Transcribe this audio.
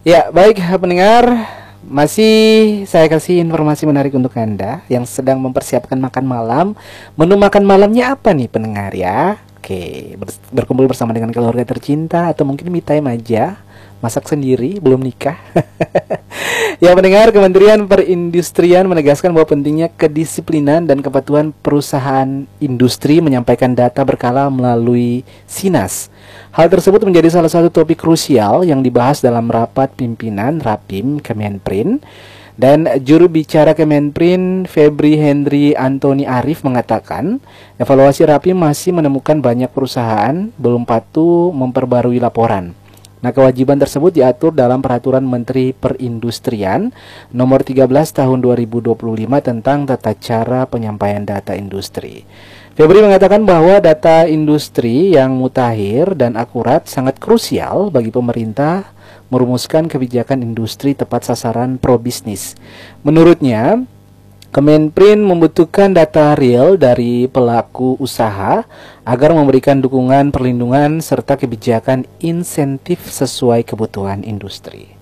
Ya, baik pendengar, masih saya kasih informasi menarik untuk Anda yang sedang mempersiapkan makan malam. Menu makan malamnya apa nih pendengar ya? Oke, berkumpul bersama dengan keluarga tercinta atau mungkin me time aja, masak sendiri, belum nikah. Ya pendengar, Kementerian Perindustrian menegaskan bahwa pentingnya kedisiplinan dan kepatuhan perusahaan industri menyampaikan data berkala melalui SINAS. Hal tersebut menjadi salah satu topik krusial yang dibahas dalam rapat pimpinan Rapim Kemenprin. Dan juru bicara Kemenprin Febri Henry Antoni Arif mengatakan, evaluasi Rapim masih menemukan banyak perusahaan belum patuh memperbarui laporan. Nah, kewajiban tersebut diatur dalam Peraturan Menteri Perindustrian Nomor 13 Tahun 2025 tentang tata cara penyampaian data industri. Febri mengatakan bahwa data industri yang mutakhir dan akurat sangat krusial bagi pemerintah merumuskan kebijakan industri tepat sasaran pro bisnis. Menurutnya, Kemenprin membutuhkan data real dari pelaku usaha agar memberikan dukungan perlindungan serta kebijakan insentif sesuai kebutuhan industri.